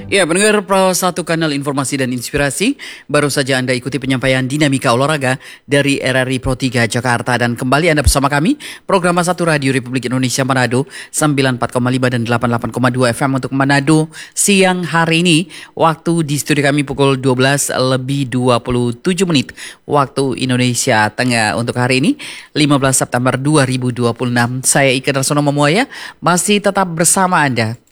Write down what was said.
Ya, pendengar Pro 1 Kanal Informasi dan Inspirasi, baru saja Anda ikuti penyampaian Dinamika Olahraga dari RRI Pro 3 Jakarta, dan kembali Anda bersama kami, program 1 Radio Republik Indonesia Manado 94,5 dan 88,2 FM untuk Manado siang hari ini. Waktu di studio kami pukul 12 lebih 27 menit waktu Indonesia Tengah. Untuk hari ini 15 September 2026. Saya Ika Darsono Memuaya masih tetap bersama Anda.